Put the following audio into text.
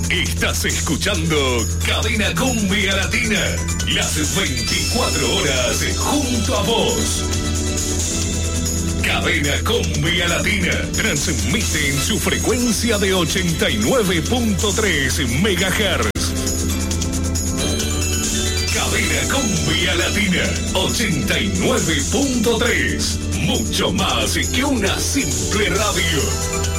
Estás escuchando Cadena Cumbia Latina, las 24 horas junto a vos. Cadena Cumbia Latina transmite en su frecuencia de 89.3 MHz. Cadena Cumbia Latina 89.3, mucho más que una simple radio.